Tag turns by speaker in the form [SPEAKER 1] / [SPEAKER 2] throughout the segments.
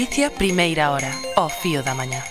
[SPEAKER 1] Galicia, primeira hora, ao fío da mañá.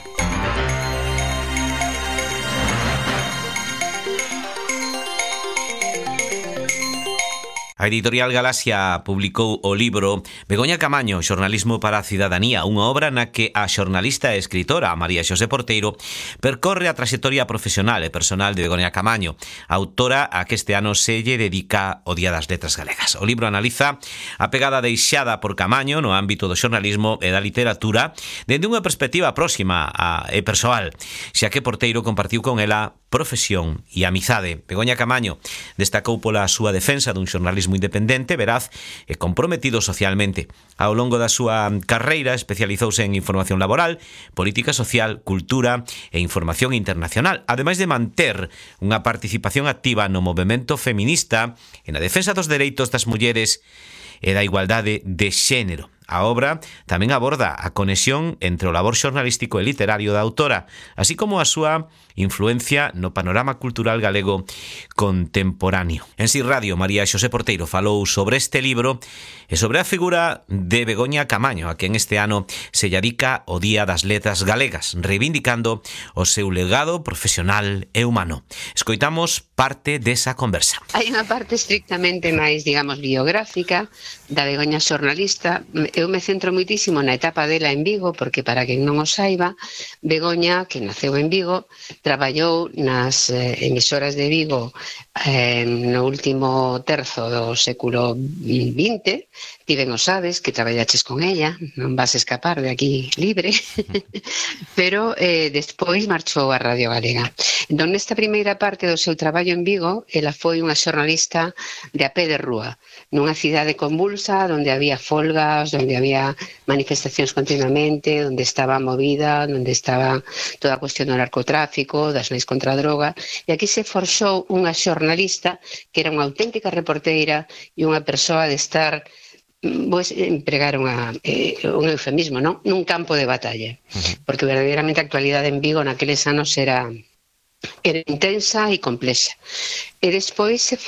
[SPEAKER 2] A editorial Galaxia publicou o libro Begoña Camaño, Xornalismo para a Cidadanía, unha obra na que a xornalista e escritora María Xosé Porteiro percorre a traxectoria profesional e personal de Begoña Camaño, autora a que este ano se lle dedica o Día das Letras Galegas. O libro analiza a pegada deixada por Camaño no ámbito do xornalismo e da literatura dende unha perspectiva próxima e persoal, xa que Porteiro compartiu con ela profesión e amizade. Begoña Camaño destacou pola súa defensa dun xornalismo independente, veraz e comprometido socialmente. Ao longo da súa carreira especializouse en información laboral, política social, cultura e información internacional, ademais de manter unha participación activa no movemento feminista e na defensa dos dereitos das mulleres e da igualdade de xénero. A obra tamén aborda a conexión entre o labor xornalístico e literario da autora, así como a súa influencia no panorama cultural galego contemporáneo. En Si Radio, María Xosé Porteiro falou sobre este libro e sobre a figura de Begoña Camaño, a quen este ano se dedica o Día das Letras Galegas, reivindicando o seu legado profesional e humano. Escoitamos parte desa conversa.
[SPEAKER 3] Hai unha parte estrictamente máis, digamos, biográfica da Begoña xornalista. Eu me centro moitísimo na etapa dela en Vigo, porque para quen non o saiba, Begoña, que naceu en Vigo, traballou nas emisoras de Vigo no último terzo do século XX. Ti ben o sabes, que traballaches con ella, non vas a escapar de aquí libre, pero despois marchou a Radio Galega. Entón, nesta primeira parte do seu traballo en Vigo, ela foi unha xornalista de a pé de rúa, nunha cidade convulsa, onde había folgas, onde había manifestacións continuamente, onde estaba a movida, onde estaba toda a cuestión do narcotráfico, das leis contra a droga, e aquí se forxou unha xornalista que era unha auténtica reporteira e unha persoa de estar, pois, empregar un eufemismo, non? Nun campo de batalla, porque verdadeiramente a actualidade en Vigo naqueles anos era intensa e complexa. E despois se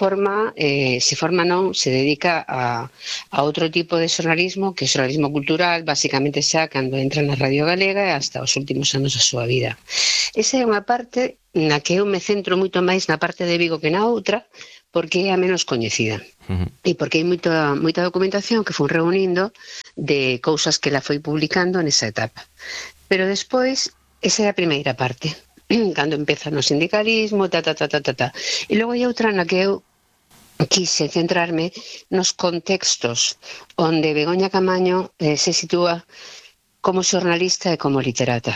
[SPEAKER 3] dedica a outro tipo de xornalismo, que é o xornalismo cultural, basicamente xa cando entra na Radio Galega e hasta os últimos anos da súa vida. Esa é unha parte na que eu me centro moito máis na parte de Vigo que na outra, porque é a menos coñecida. E porque hai moita documentación que fun reunindo de cousas que ela foi publicando nesa etapa. Pero despois, esa é a primeira parte, cando empeza no sindicalismo, E logo hai outra na que eu quise centrarme nos contextos onde Begoña Camaño se sitúa como xornalista e como literata.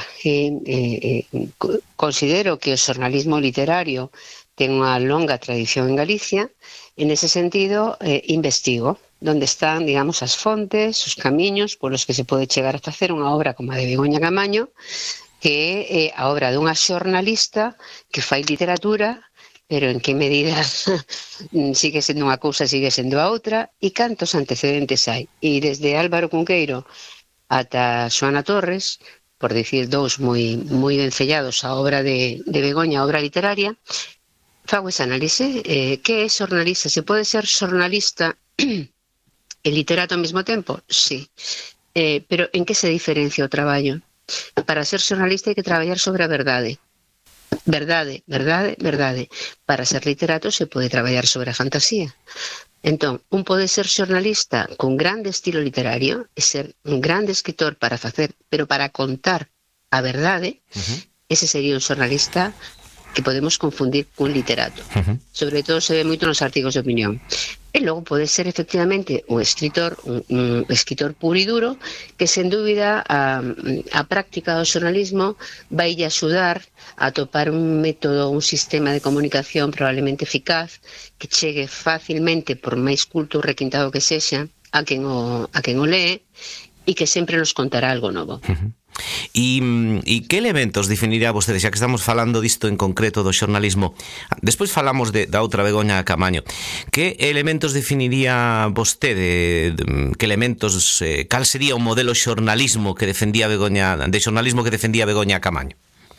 [SPEAKER 3] Considero que o xornalismo literario ten unha longa tradición en Galicia, e nese sentido investigo onde están, digamos, as fontes, os camiños polos que se pode chegar a facer unha obra como a de Begoña Camaño, que é a obra dunha xornalista que fai literatura, pero en que medida sigue sendo unha cousa, sigue sendo a outra, e cantos antecedentes hai. E desde Álvaro Cunqueiro ata Xoana Torres, por dicir dous moi vencellados a obra de Begoña, a obra literaria, fago esa análise. Que é xornalista? Se pode ser xornalista e literato ao mesmo tempo? Sí. Pero en que se diferencia o traballo? Para ser xornalista hai que traballar sobre a verdade. Verdade. Para ser literato se pode traballar sobre a fantasía. Entón, un pode ser xornalista con grande estilo literario e ser un grande escritor para facer, pero para contar a verdade, ese sería un xornalista que podemos confundir cun literato. Sobre todo se ve moito nos artigos de opinión. E logo pode ser efectivamente un escritor puro e duro, que sen dúbida a práctica do xornalismo vai lle axudar a topar un método, un sistema de comunicación probablemente eficaz, que chegue facilmente, por máis culto ou requintado que sexa, a quen o lee, e que sempre nos contará algo novo.
[SPEAKER 2] E que elementos definiría vostede, xa que estamos falando disto en concreto do xornalismo? Despois falamos da outra Begoña Camaño. Que elementos definiría vostede? Que elementos, cal sería o modelo xornalismo que defendía Begoña Camaño?
[SPEAKER 3] A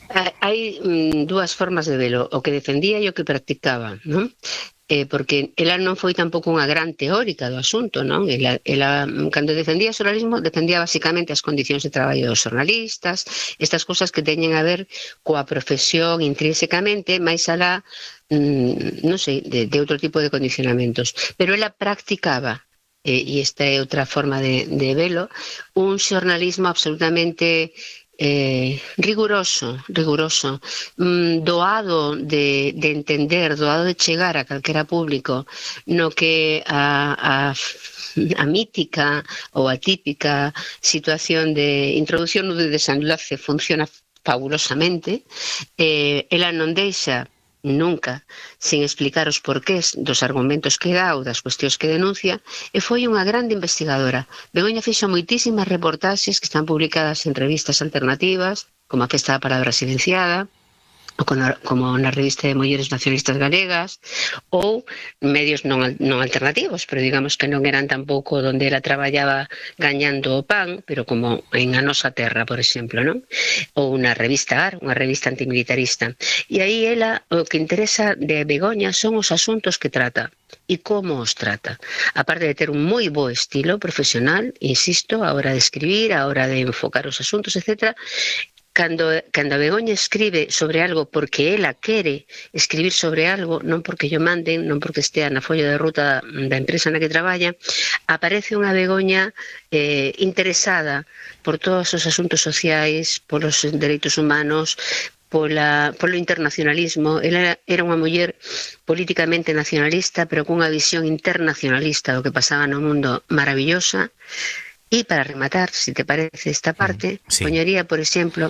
[SPEAKER 3] hai dúas formas de velo, o que defendía e o que practicaba, non? Porque ela non foi tampouco unha gran teórica do asunto, non? Ela cando defendía o xornalismo, defendía basicamente as condicións de traballo dos xornalistas, estas cousas que teñen a ver coa profesión intrínsecamente, máis alá, non sei, de outro tipo de condicionamentos. Pero ela practicaba, e esta é outra forma de velo, un xornalismo absolutamente riguroso, doado de entender, doado de chegar a calquera público, no que a mítica ou a típica situación de introducción no desenlace funciona fabulosamente. Ela non deixa nunca sin explicar os porqués dos argumentos que dá ou das cuestións que denuncia, e foi unha grande investigadora. Begoña fixo moitísimas reportaxes que están publicadas en revistas alternativas, como a Festa da Palabra Silenciada, ou como na revista de Mulleres Nacionalistas Galegas, ou medios non alternativos, pero digamos que non eran tampouco onde ela traballaba gañando o pan, pero como en A Nosa Terra, por exemplo, non? Ou na revista AR, unha revista antimilitarista. E aí ela, o que interesa de Begoña son os asuntos que trata e como os trata. Aparte de ter un moi bo estilo profesional, insisto, a hora de escribir, a hora de enfocar os asuntos, etc., Cando a Begoña escribe sobre algo porque ela quere escribir sobre algo, non porque yo manden, non porque estea na folla de ruta da empresa na que traballa, aparece unha Begoña interesada por todos os asuntos sociais, polos dereitos humanos, polo internacionalismo. Ela era unha muller políticamente nacionalista, pero cunha visión internacionalista do que pasaba no mundo maravillosa. E para rematar, se te parece esta parte,
[SPEAKER 2] sí,
[SPEAKER 3] poñería, por exemplo,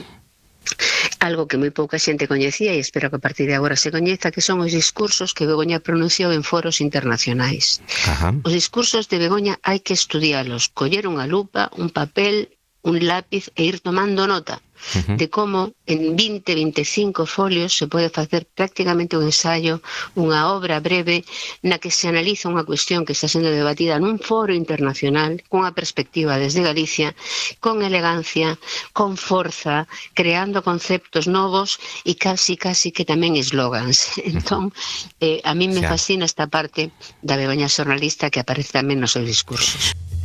[SPEAKER 3] algo que moi pouca xente coñecía e espero que a partir de agora se coñeza, que son os discursos que Begoña pronunciou en foros internacionais.
[SPEAKER 2] Ajá.
[SPEAKER 3] Os discursos de Begoña hai que estudialos, coller unha lupa, un papel, un lápiz e ir tomando nota de como en 20-25 folios se pode facer prácticamente un ensayo, unha obra breve na que se analiza unha cuestión que está sendo debatida nun foro internacional cunha perspectiva desde Galicia, con elegancia, con forza, creando conceptos novos e casi que tamén eslogans. Entón, a mí me fascina esta parte da Begoña xornalista que aparece tamén nos seus discursos.